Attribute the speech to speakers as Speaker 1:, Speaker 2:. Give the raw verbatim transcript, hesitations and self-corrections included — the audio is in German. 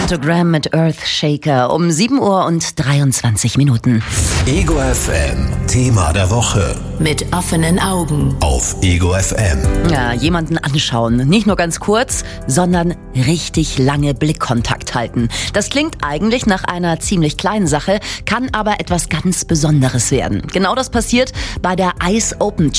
Speaker 1: Pentagram mit Earthshaker um sieben Uhr und dreiundzwanzig Minuten.
Speaker 2: Ego F M, Thema der Woche.
Speaker 3: Mit offenen Augen.
Speaker 2: Auf Ego F M.
Speaker 1: Ja, jemanden anschauen. Nicht nur ganz kurz, sondern richtig lange Blickkontakt halten. Das klingt eigentlich nach einer ziemlich kleinen Sache, kann aber etwas ganz Besonderes werden. Genau das passiert bei der Eyes Open